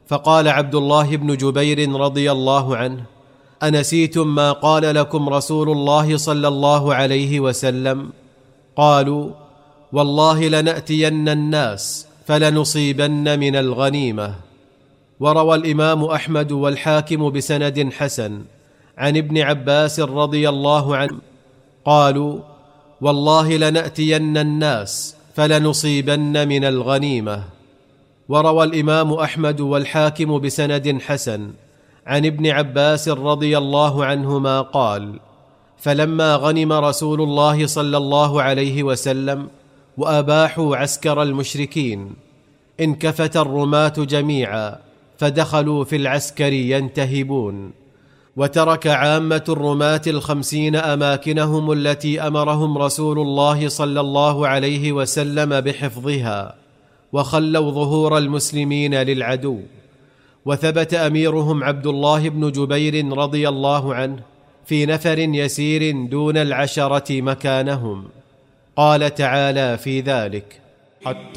فقال عبد الله بن جبير رضي الله عنه: أنسيتم ما قال لكم رسول الله صلى الله عليه وسلم؟ قالوا: والله لنأتين الناس فلنصيبن من الغنيمة. وروى الإمام أحمد والحاكم بسند حسن عن ابن عباس رضي الله عنه قالوا: والله لنأتين الناس فلنصيبن من الغنيمة. وروى الإمام أحمد والحاكم بسند حسن عن ابن عباس رضي الله عنهما قال: فلما غنم رسول الله صلى الله عليه وسلم وأباحوا عسكر المشركين انكفت الرماة جميعا فدخلوا في العسكر ينتهبون، وترك عامة الرماة 50 أماكنهم التي أمرهم رسول الله صلى الله عليه وسلم بحفظها، وخلوا ظهور المسلمين للعدو. وثبت أميرهم عبد الله بن جبير رضي الله عنه في نفر يسير دون 10 مكانهم. قال تعالى في ذلك: حتى